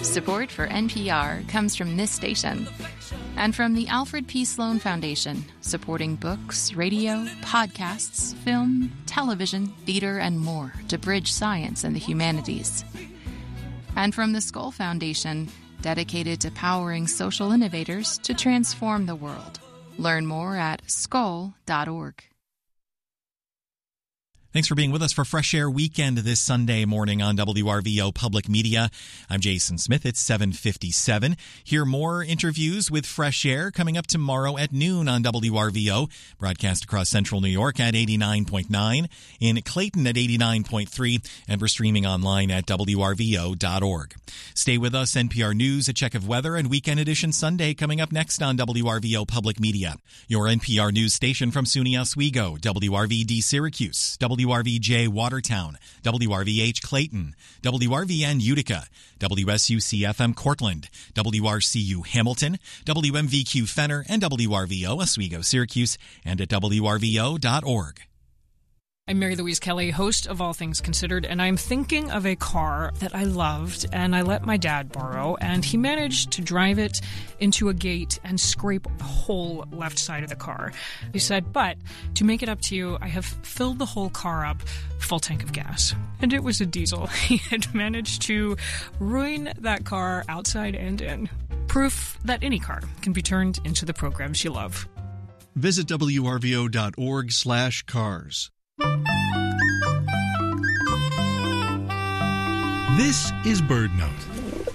Support for NPR comes from this station and from the Alfred P. Sloan Foundation, supporting books, radio, podcasts, film, television, theater, and more to bridge science and the humanities. And from the Skoll Foundation, dedicated to powering social innovators to transform the world. Learn more at skoll.org. Thanks for being with us for Fresh Air Weekend this Sunday morning on WRVO Public Media. I'm Jason Smith. It's 7:57. Hear more interviews with Fresh Air coming up tomorrow at noon on WRVO, broadcast across central New York at 89.9, in Clayton at 89.3, and we're streaming online at WRVO.org. Stay with us. NPR News, a check of weather, and Weekend Edition Sunday coming up next on WRVO Public Media. Your NPR News station from SUNY Oswego, WRVD Syracuse, WRVJ Watertown, WRVH Clayton, WRVN Utica, WSUC-FM Cortland, WRCU Hamilton, WMVQ Fenner, and WRVO Oswego Syracuse, and at WRVO.org. I'm Mary Louise Kelly, host of All Things Considered, and I'm thinking of a car that I loved and I let my dad borrow, and he managed to drive it into a gate and scrape the whole left side of the car. He said, but to make it up to you, I have filled the whole car up, full tank of gas. And it was a diesel. He had managed to ruin that car outside and in. Proof that any car can be turned into the programs you love. Visit WRVO.org/cars. This is BirdNote.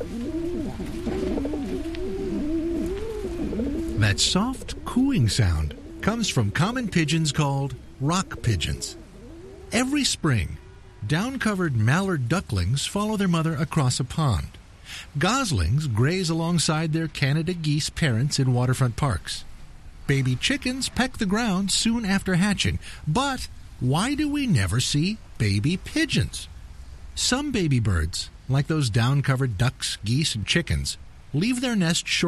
That soft cooing sound comes from common pigeons called rock pigeons. Every spring, down-covered mallard ducklings follow their mother across a pond. Goslings graze alongside their Canada geese parents in waterfront parks. Baby chickens peck the ground soon after hatching, but why do we never see baby pigeons? Some baby birds, like those down-covered ducks, geese, and chickens, leave their nest short